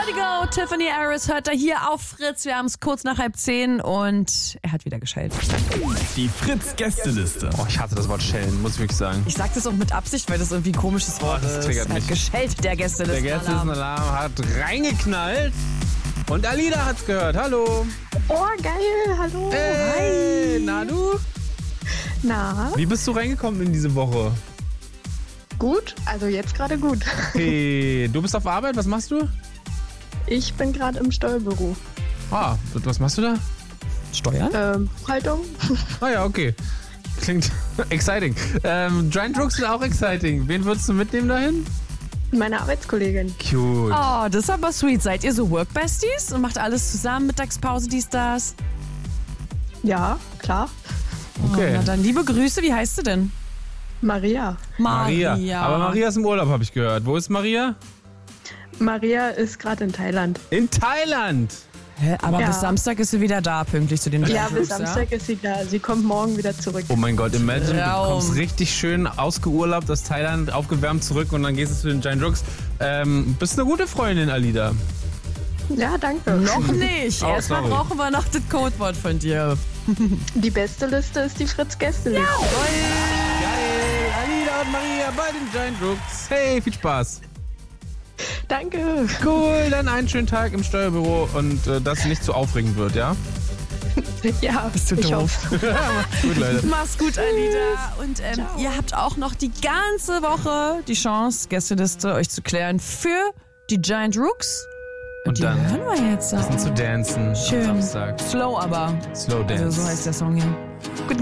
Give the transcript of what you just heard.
Vertigo, Tiffany Harris hört er hier auf Fritz. Wir haben es kurz nach 9:30 und er hat wieder geschellt. Die Fritz-Gästeliste. Oh, ich hasse das Wort schellen, muss ich wirklich sagen. Ich sag das auch mit Absicht, weil das irgendwie ein komisches Wort ist. Das triggert Er hat mich. geschellt, der Gästeliste. Der Gästelistenalarm hat reingeknallt und Alida hat's gehört. Hallo. Oh, geil, hallo. Hey, na du? Na, Wie bist du reingekommen in diese Woche? gut? Also jetzt gerade gut. Hey, du bist auf Arbeit, was machst du? Ich bin gerade im Steuerbüro. Ah, was machst du da? Steuern? Buchhaltung? Ah ja, okay. Klingt exciting. Giant Rooks ist auch exciting. Wen würdest du mitnehmen dahin? Meine Arbeitskollegin. Cute. Oh, das ist aber sweet. Seid ihr so Work-Besties und macht alles zusammen, Mittagspause, dies, das? Ja, klar. Okay. Oh, na dann liebe Grüße, wie heißt du denn? Maria. Maria. Aber Maria ist im Urlaub, habe ich gehört. Wo ist Maria? Maria ist gerade in Thailand. In Thailand. Hä? Aber Ja. bis Samstag ist sie wieder da, pünktlich zu den Ja, Giant bis Rooks, Samstag ist sie da. Sie kommt morgen wieder zurück. Oh mein Gott, imagine, Traum. du kommst richtig schön ausgeurlaubt aus Thailand, aufgewärmt zurück und dann gehst du zu den Giant Rooks. Bist eine gute Freundin, Alida. Ja, danke. Noch nicht. Oh, Erstmal sorry. brauchen wir noch das Codewort von dir. Die beste Liste ist die Fritz-Gästeliste. Geil, Alida und Maria bei den Giant Rooks. Hey, viel Spaß. Danke. Cool, dann einen schönen Tag im Steuerbüro und dass es nicht zu aufregend wird, ja? Ja, Bist du ich doof. hoffe. Mach's gut, Leute. Mach's gut, Alida. Und ihr habt auch noch die ganze Woche die Chance, Gästeliste euch zu klären für die Giant Rooks. Und die dann hören wir jetzt. bisschen zu dancen Schön. am Samstag. Slow aber. Slow Dance. Also so heißt der Song hier.